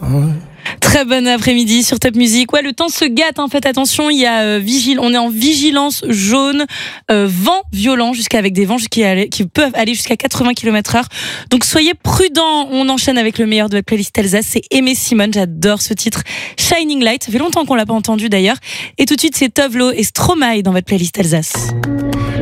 Très bon après-midi sur Top Music. Ouais, le temps se gâte, hein. Faites attention, il y a on est en vigilance jaune, vent violent avec des vents qui peuvent aller jusqu'à 80 km/h. Donc soyez prudents. On enchaîne avec le meilleur de votre playlist Alsace, c'est Aimé Simone, j'adore ce titre. Shining Light, ça fait longtemps qu'on l'a pas entendu d'ailleurs. Et tout de suite, c'est Tovlo et Stromae dans votre playlist Alsace.